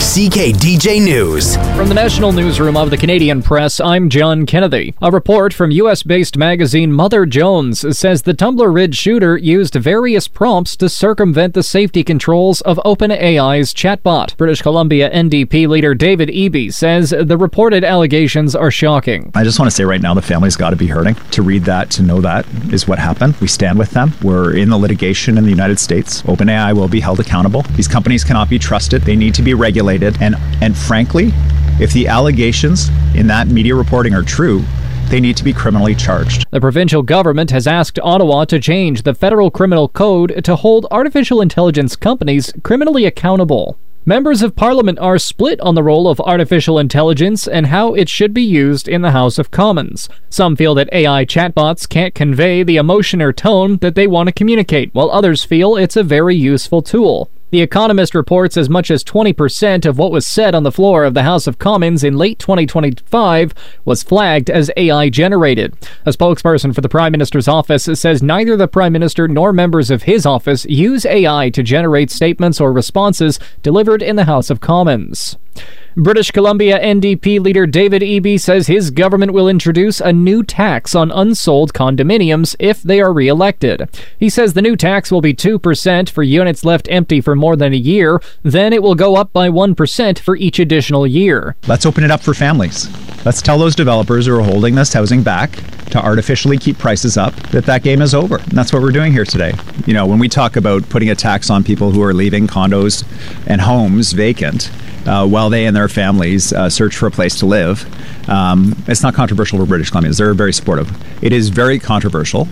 CKDJ News. From the National Newsroom of the Canadian Press, I'm John Kennedy. A report from U.S.-based magazine Mother Jones says the Tumbler Ridge shooter used various prompts to circumvent the safety controls of OpenAI's chatbot. British Columbia NDP leader David Eby says the reported allegations are shocking. I just want to say right now the family's got to be hurting. To read that, to know that is what happened. We stand with them. We're in the litigation in the United States. OpenAI will be held accountable. These companies cannot be trusted. They need to be regulated. And frankly, if the allegations in that media reporting are true, they need to be criminally charged. The provincial government has asked Ottawa to change the federal criminal code to hold artificial intelligence companies criminally accountable. Members of Parliament are split on the role of artificial intelligence and how it should be used in the House of Commons. Some feel that AI chatbots can't convey the emotion or tone that they want to communicate, while others feel it's a very useful tool. The Economist reports as much as 20% of what was said on the floor of the House of Commons in late 2025 was flagged as AI-generated. A spokesperson for the Prime Minister's office says neither the Prime Minister nor members of his office use AI to generate statements or responses delivered in the House of Commons. British Columbia NDP leader David Eby says his government will introduce a new tax on unsold condominiums if they are re-elected. He says the new tax will be 2% for units left empty for more than a year, then it will go up by 1% for each additional year. Let's open it up for families. Let's tell those developers who are holding this housing back to artificially keep prices up that game is over. And that's what we're doing here today. You know, when we talk about putting a tax on people who are leaving condos and homes vacant, while they and their families search for a place to live. It's not controversial for British Columbians. They're very supportive. It is very controversial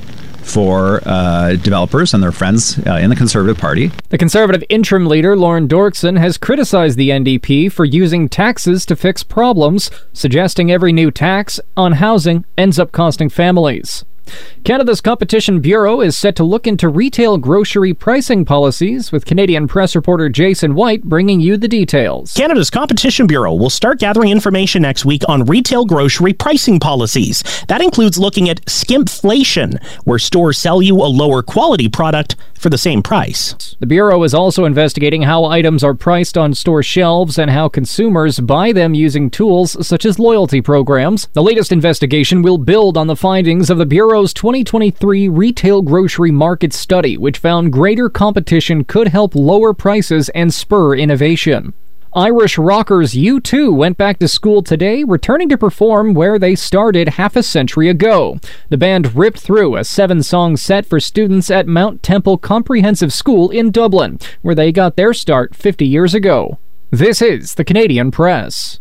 for developers and their friends in the Conservative Party. The Conservative interim leader, Lauren Dorkson, has criticized the NDP for using taxes to fix problems, suggesting every new tax on housing ends up costing families. Canada's Competition Bureau is set to look into retail grocery pricing policies, with Canadian Press reporter Jason White bringing you the details. Canada's Competition Bureau will start gathering information next week on retail grocery pricing policies. That includes looking at skimpflation, where stores sell you a lower quality product for the same price. The Bureau is also investigating how items are priced on store shelves and how consumers buy them using tools such as loyalty programs. The latest investigation will build on the findings of the Bureau's 2023 Retail Grocery Market Study, which found greater competition could help lower prices and spur innovation. Irish rockers U2 went back to school today, returning to perform where they started half a century ago. The band ripped through a 7-song set for students at Mount Temple Comprehensive School in Dublin, where they got their start 50 years ago. This is the Canadian Press.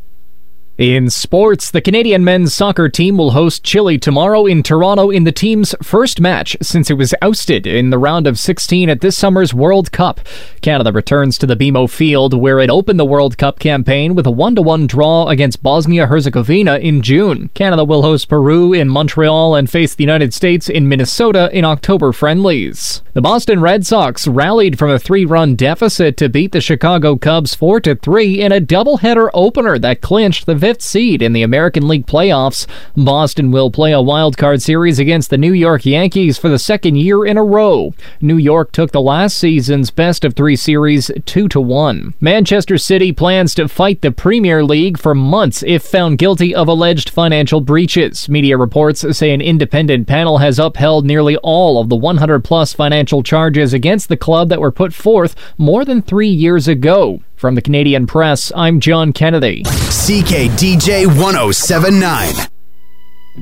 In sports, the Canadian men's soccer team will host Chile tomorrow in Toronto in the team's first match since it was ousted in the round of 16 at this summer's World Cup. Canada returns to the BMO Field, where it opened the World Cup campaign with a 1-1 draw against Bosnia-Herzegovina in June. Canada will host Peru in Montreal and face the United States in Minnesota in October friendlies. The Boston Red Sox rallied from a 3-run deficit to beat the Chicago Cubs 4-3 in a doubleheader opener that clinched the 5th seed in the American League playoffs. Boston will play a wild-card series against the New York Yankees for the second year in a row. New York took the last season's best-of-3 series 2-1. Manchester City plans to fight the Premier League for months if found guilty of alleged financial breaches. Media reports say an independent panel has upheld nearly all of the 100-plus financial charges against the club that were put forth more than 3 years ago. From the Canadian Press, I'm John Kennedy. CKDJ 1079.